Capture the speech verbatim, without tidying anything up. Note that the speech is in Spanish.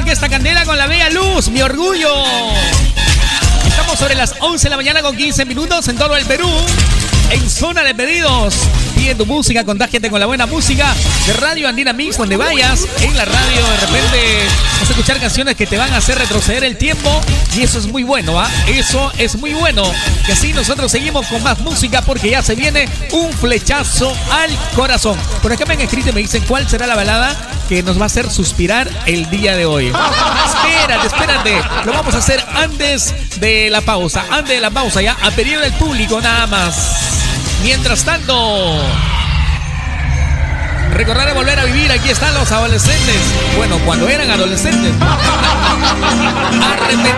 arranque esta candela con la bella luz, mi orgullo. Estamos sobre las once de la mañana con quince minutos en todo el Perú. En zona de pedidos, pide tu música, contágiate con la buena música de Radio Andina Mix, donde vayas. En la radio de repente vas a escuchar canciones que te van a hacer retroceder el tiempo. Y eso es muy bueno, ¿ah? ¿eh? Eso es muy bueno. Que así nosotros seguimos con más música porque ya se viene un flechazo al corazón. Por acá me han escrito y me dicen cuál será la balada que nos va a hacer suspirar el día de hoy. Espérate, espérate. Lo vamos a hacer antes de la pausa. Antes de la pausa, ya, a pedido del público nada más. Mientras tanto, recordar de volver a vivir. Aquí están los adolescentes. Bueno, cuando eran adolescentes. Arrepentir.